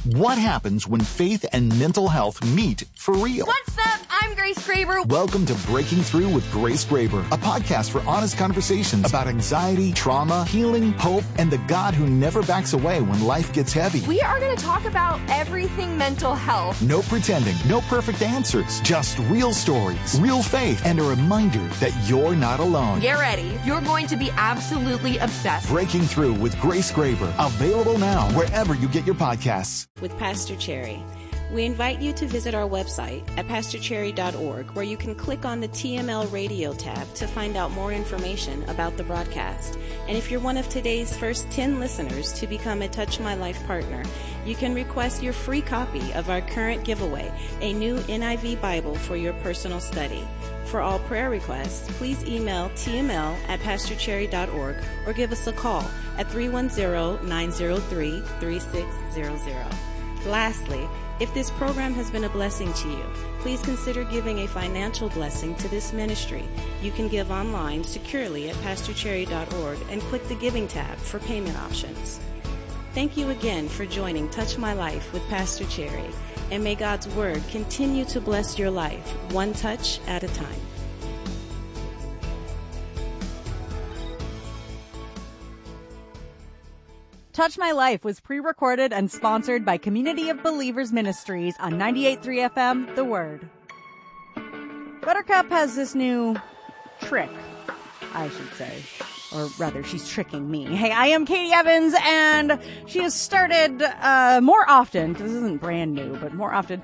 What happens when faith and mental health meet for real? What's up? I'm Grace Graber. Welcome to Breaking Through with Grace Graber, a podcast for honest conversations about anxiety, trauma, healing, hope, and the God who never backs away when life gets heavy. We are going to talk about everything mental health. No pretending, no perfect answers, just real stories, real faith, and a reminder that you're not alone. Get ready. You're going to be absolutely obsessed. Breaking Through with Grace Graber, available now wherever you get your podcasts. With Pastor Cherry. We invite you to visit our website at pastorcherry.org, where you can click on the TML Radio tab to find out more information about the broadcast. And if you're one of today's first 10 listeners to become a Touch My Life partner, you can request your free copy of our current giveaway, a new NIV Bible for your personal study. For all prayer requests, please email tml@pastorcherry.org or give us a call at 310-903-3600. Lastly, if this program has been a blessing to you, please consider giving a financial blessing to this ministry. You can give online securely at pastorcherry.org and click the Giving tab for payment options. Thank you again for joining Touch My Life with Pastor Cherry, and may God's Word continue to bless your life, one touch at a time. Touch My Life was pre-recorded and sponsored by Community of Believers Ministries on 98.3 FM, The Word. Buttercup has this new trick, I should say. Or rather, she's tricking me. Hey, I am Katie Evans, and she has started more often, because this isn't brand new, but more often,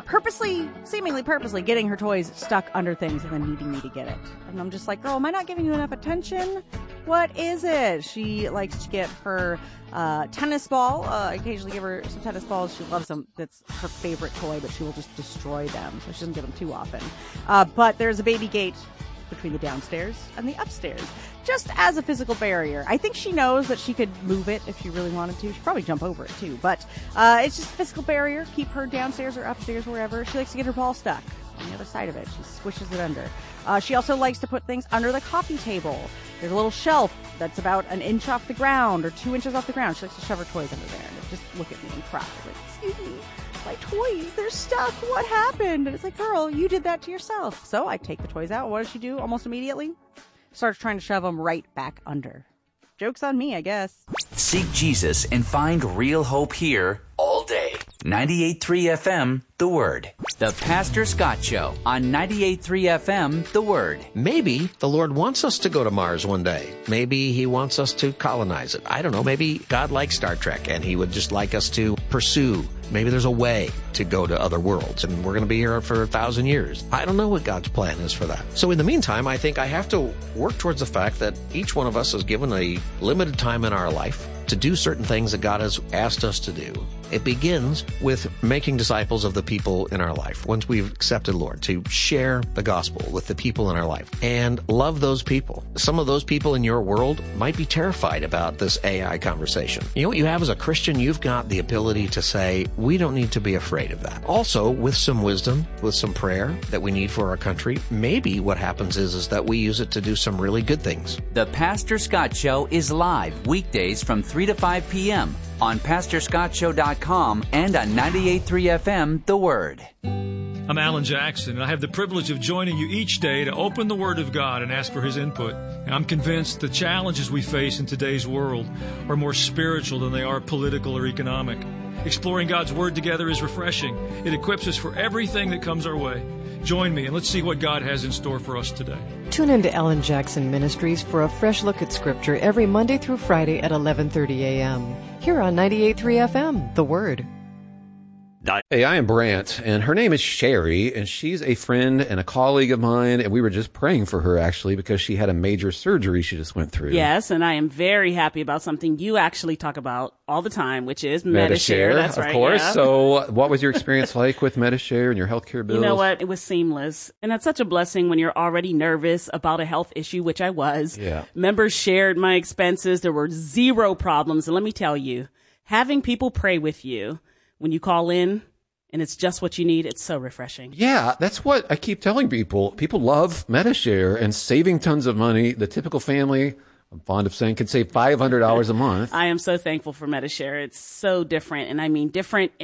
seemingly purposely, getting her toys stuck under things and then needing me to get it. And I'm just like, girl, am I not giving you enough attention? What is it? She likes to get her tennis ball. I occasionally give her some tennis balls. She loves them. That's her favorite toy, but she will just destroy them, so she doesn't give them too often. But there's a baby gate between the downstairs and the upstairs, just as a physical barrier. I think she knows that she could move it if she really wanted to. She'd probably jump over it too, but it's just a physical barrier. Keep her downstairs or upstairs, wherever. She likes to get her ball stuck on the other side of it. She squishes it under. She also likes to put things under the coffee table. There's a little shelf that's about an inch off the ground or 2 inches off the ground. She likes to shove her toys under there and just look at me and cry. Like, excuse me, my toys, they're stuck. What happened? And it's like, girl, you did that to yourself. So I take the toys out. What does she do almost immediately? Starts trying to shove them right back under. Joke's on me, I guess. Seek Jesus and find real hope here all day. 98.3 FM, The Word. The Pastor Scott Show on 98.3 FM, The Word. Maybe the Lord wants us to go to Mars one day. Maybe he wants us to colonize it. I don't know. Maybe God likes Star Trek and he would just like us to pursue. Maybe there's a way to go to other worlds and we're going to be here for 1,000 years. I don't know what God's plan is for that. So in the meantime, I think I have to work towards the fact that each one of us is given a limited time in our life to do certain things that God has asked us to do. It begins with making disciples of the people in our life. Once we've accepted Lord, to share the gospel with the people in our life and love those people. Some of those people in your world might be terrified about this AI conversation. You know what you have as a Christian? You've got the ability to say, we don't need to be afraid of that. Also, with some wisdom, with some prayer that we need for our country, maybe what happens is that we use it to do some really good things. The Pastor Scott Show is live weekdays from 3 to 5 p.m. on PastorScottShow.com and on 98.3 FM, The Word. I'm Alan Jackson, and I have the privilege of joining you each day to open the Word of God and ask for His input. And I'm convinced the challenges we face in today's world are more spiritual than they are political or economic. Exploring God's Word together is refreshing. It equips us for everything that comes our way. Join me and let's see what God has in store for us today. Tune in to Alan Jackson Ministries for a fresh look at Scripture every Monday through Friday at 11:30 a.m. here on 98.3 FM, The Word. Hey, I am Brant, and her name is Sherry, and she's a friend and a colleague of mine, and we were just praying for her, actually, because she had a major surgery she just went through. Yes, and I am very happy about something you actually talk about all the time, which is Medi-Share. That's right. Of course. Yeah. So what was your experience like with Medi-Share and your healthcare bills? You know what? It was seamless. And that's such a blessing when you're already nervous about a health issue, which I was. Yeah. Members shared my expenses. There were zero problems. And let me tell you, having people pray with you when you call in, and it's just what you need, it's so refreshing. Yeah, that's what I keep telling people. People love Medi-Share and saving tons of money. The typical family, I'm fond of saying, can save $500 a month. I am so thankful for Medi-Share. It's so different. And I mean different